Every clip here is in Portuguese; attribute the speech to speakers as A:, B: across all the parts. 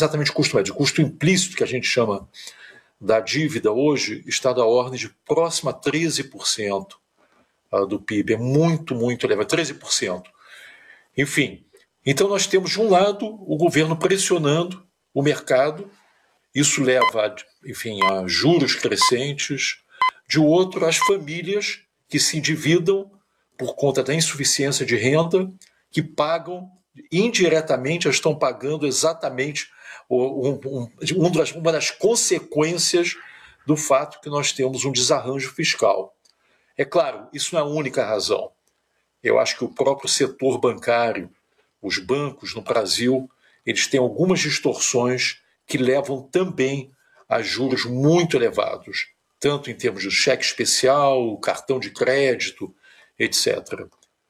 A: exatamente custo médio, o custo implícito que a gente chama da dívida hoje está da ordem de próxima a 13% do PIB. É muito, muito elevado, 13%. Enfim, então nós temos de um lado o governo pressionando o mercado, isso leva, enfim, a juros crescentes, de outro as famílias que se endividam por conta da insuficiência de renda, que pagam, indiretamente, estão pagando exatamente uma das consequências do fato que nós temos um desarranjo fiscal. É claro, isso não é a única razão. Eu acho que o próprio setor bancário, os bancos no Brasil, eles têm algumas distorções que levam também a juros muito elevados, tanto em termos de cheque especial, cartão de crédito, etc.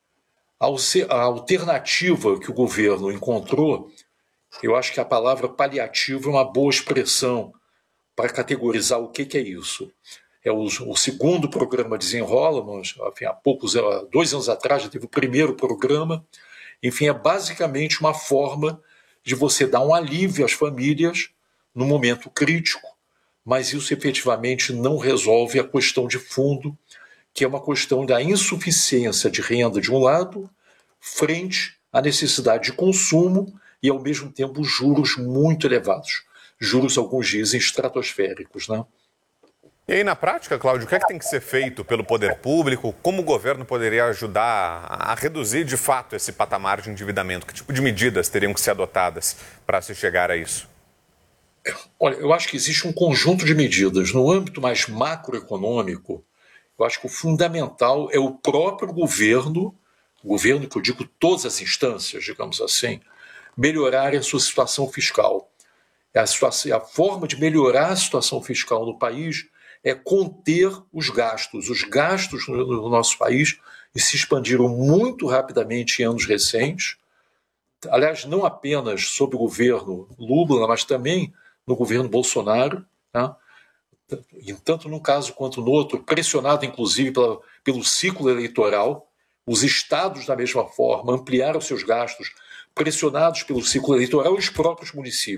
A: A alternativa que o governo encontrou, eu acho que a palavra paliativo é uma boa expressão para categorizar o que é isso. É o segundo programa Desenrola, enfim, há 2 anos atrás já teve o primeiro programa. Enfim, é basicamente uma forma de você dar um alívio às famílias no momento crítico, mas isso efetivamente não resolve a questão de fundo, que é uma questão da insuficiência de renda de um lado, frente à necessidade de consumo e, ao mesmo tempo, juros muito elevados. Juros, alguns dizem, estratosféricos, né?
B: E aí, na prática, Cláudio, o que é que tem que ser feito pelo poder público? Como o governo poderia ajudar a reduzir, de fato, esse patamar de endividamento? Que tipo de medidas teriam que ser adotadas para se chegar a isso?
A: Olha, eu acho que existe um conjunto de medidas. No âmbito mais macroeconômico, eu acho que o fundamental é o próprio governo que eu digo todas as instâncias, digamos assim, melhorarem a sua situação fiscal. A forma de melhorar a situação fiscal no país é conter os gastos. Os gastos no nosso país se expandiram muito rapidamente em anos recentes. Aliás, não apenas sob o governo Lula, mas também no governo Bolsonaro, né? Tanto num caso quanto no outro, pressionado inclusive pelo ciclo eleitoral. Os estados, da mesma forma, ampliaram seus gastos, pressionados pelo ciclo eleitoral, e os próprios municípios.